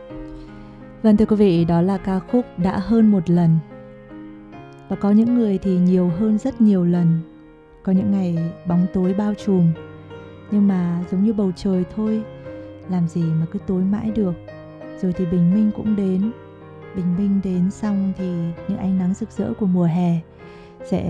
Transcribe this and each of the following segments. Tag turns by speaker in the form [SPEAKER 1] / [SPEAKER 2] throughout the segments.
[SPEAKER 1] Vâng thưa quý vị, đó là ca khúc Đã Hơn Một Lần. Và có những người thì nhiều hơn rất nhiều lần. Có những ngày bóng tối bao trùm, nhưng mà giống như bầu trời thôi, làm gì mà cứ tối mãi được. Rồi thì bình minh cũng đến. Bình minh đến xong thì những ánh nắng rực rỡ của mùa hè sẽ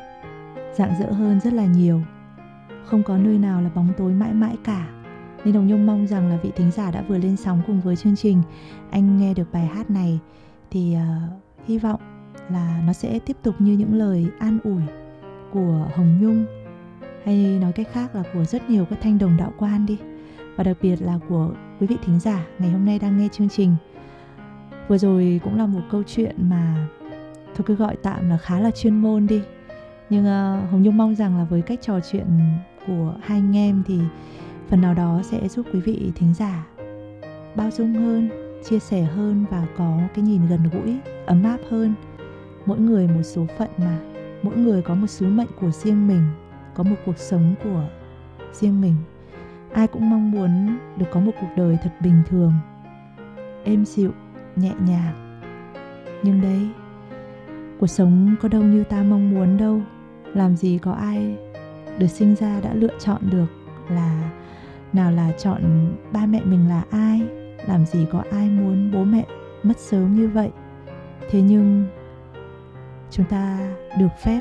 [SPEAKER 1] rạng rỡ hơn rất là nhiều. Không có nơi nào là bóng tối mãi mãi cả. Nên Hồng Nhung mong rằng là vị thính giả đã vừa lên sóng cùng với chương trình, anh nghe được bài hát này thì hy vọng là nó sẽ tiếp tục như những lời an ủi của Hồng Nhung, hay nói cách khác là của rất nhiều các thanh đồng đạo quan đi, và đặc biệt là của quý vị thính giả ngày hôm nay đang nghe chương trình. Vừa rồi cũng là một câu chuyện mà tôi cứ gọi tạm là khá là chuyên môn đi, nhưng Hồng Nhung mong rằng là với cách trò chuyện của hai anh em thì phần nào đó sẽ giúp quý vị thính giả bao dung hơn, chia sẻ hơn và có cái nhìn gần gũi, ấm áp hơn. Mỗi người một số phận mà, mỗi người có một sứ mệnh của riêng mình, có một cuộc sống của riêng mình. Ai cũng mong muốn được có một cuộc đời thật bình thường, êm dịu, nhẹ nhàng. Nhưng đấy, cuộc sống có đâu như ta mong muốn đâu. Làm gì có ai được sinh ra đã lựa chọn được là nào là chọn ba mẹ mình là ai. Làm gì có ai muốn bố mẹ mất sớm như vậy. Thế nhưng chúng ta được phép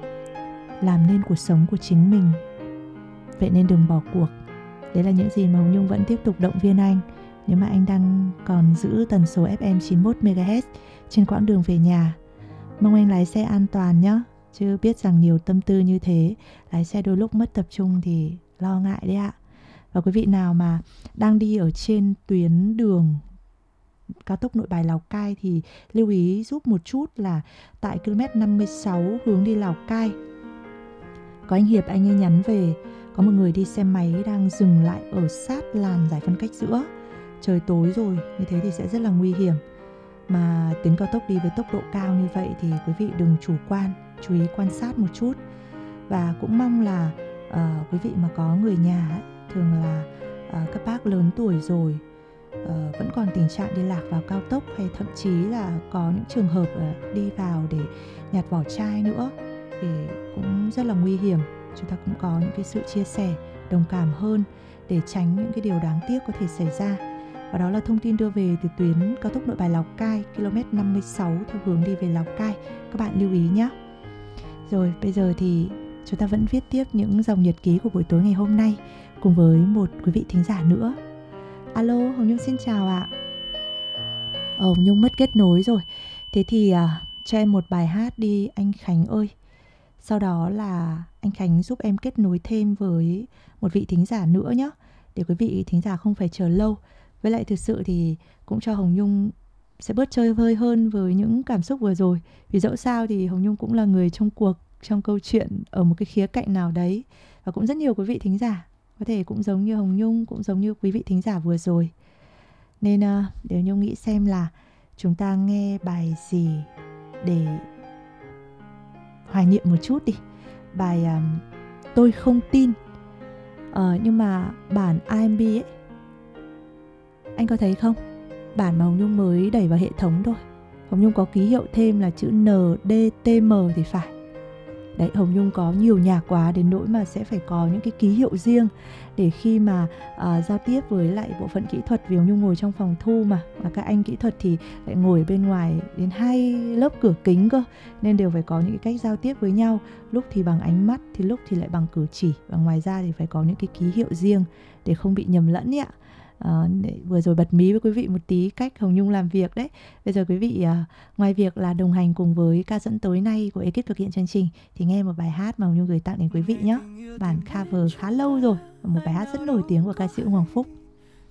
[SPEAKER 1] làm nên cuộc sống của chính mình. Vậy nên đừng bỏ cuộc. Đấy là những gì mà Hồng Nhung vẫn tiếp tục động viên anh. Nếu mà anh đang còn giữ tần số FM 91MHz trên quãng đường về nhà, mong anh lái xe an toàn nhé. Chứ biết rằng nhiều tâm tư như thế, lái xe đôi lúc mất tập trung thì lo ngại đấy ạ. Và quý vị nào mà đang đi ở trên tuyến đường cao tốc Nội Bài Lào Cai thì lưu ý giúp một chút là tại km 56 hướng đi Lào Cai, có anh Hiệp anh ấy nhắn về có một người đi xe máy đang dừng lại ở sát làn giải phân cách giữa. Trời tối rồi, như thế thì sẽ rất là nguy hiểm. Mà tuyến cao tốc đi với tốc độ cao như vậy thì quý vị đừng chủ quan, chú ý quan sát một chút. Và cũng mong là quý vị mà có người nhà ấy, thường là các bác lớn tuổi rồi, vẫn còn tình trạng đi lạc vào cao tốc, hay thậm chí là có những trường hợp đi vào để nhặt vỏ chai nữa, thì cũng rất là nguy hiểm. Chúng ta cũng có những cái sự chia sẻ, đồng cảm hơn để tránh những cái điều đáng tiếc có thể xảy ra. Và đó là thông tin đưa về từ tuyến cao tốc Nội Bài Lào Cai, km 56 theo hướng đi về Lào Cai. Các bạn lưu ý nhé. Rồi bây giờ thì chúng ta vẫn viết tiếp những dòng nhật ký của buổi tối ngày hôm nay cùng với một quý vị thính giả nữa. Alo, Hồng Nhung xin chào ạ. Hồng Nhung mất kết nối rồi. Thế thì cho em một bài hát đi anh Khánh ơi. Sau đó là anh Khánh giúp em kết nối thêm với một vị thính giả nữa nhé, để quý vị thính giả không phải chờ lâu. Với lại thực sự thì cũng cho Hồng Nhung sẽ bớt chơi vơi hơn với những cảm xúc vừa rồi. Vì dẫu sao thì Hồng Nhung cũng là người trong cuộc, trong câu chuyện ở một cái khía cạnh nào đấy. Và cũng rất nhiều quý vị thính giả có thể cũng giống như Hồng Nhung, cũng giống như quý vị thính giả vừa rồi. Nên để Nhung nghĩ xem là chúng ta nghe bài gì để hoài niệm một chút đi. Bài Tôi Không Tin. Nhưng mà bản R&B ấy, anh có thấy không? Bản mà Hồng Nhung mới đẩy vào hệ thống thôi, Hồng Nhung có ký hiệu thêm là chữ NDTM thì phải. Đấy, Hồng Nhung có nhiều nhạc quá đến nỗi mà sẽ phải có những cái ký hiệu riêng để khi mà giao tiếp với lại bộ phận kỹ thuật. Vì Hồng Nhung ngồi trong phòng thu mà các anh kỹ thuật thì lại ngồi bên ngoài đến 2 lớp cửa kính cơ, nên đều phải có những cái cách giao tiếp với nhau. Lúc thì bằng ánh mắt, thì lúc thì lại bằng cử chỉ. Và ngoài ra thì phải có những cái ký hiệu riêng để không bị nhầm lẫn ý ạ. Vừa rồi bật mí với quý vị một tí cách Hồng Nhung làm việc đấy. Bây giờ quý vị ngoài việc là đồng hành cùng với ca dẫn tối nay của ekip thực hiện chương trình thì nghe một bài hát mà Hồng Nhung gửi tặng đến quý vị nhé. Bản cover khá lâu rồi, một bài hát rất nổi tiếng của ca sĩ Hoàng Phúc.